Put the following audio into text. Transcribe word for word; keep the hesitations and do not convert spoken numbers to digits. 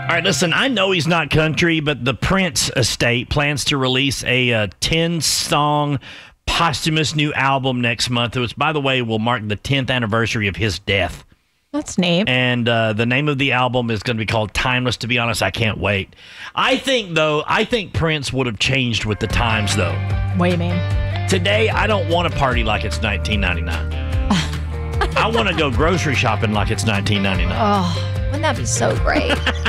All right, listen, I know he's not country, but the Prince estate plans to release a uh, ten-song posthumous new album next month, which, by the way, will mark the tenth anniversary of his death. That's neat. And uh, the name of the album is going to be called Timeless. To be honest, I can't wait. I think, though, I think Prince would have changed with the times, though. What do you mean? Today, I don't want to party like it's nineteen ninety-nine. I want to go grocery shopping like it's nineteen ninety-nine. Oh, wouldn't that be so great?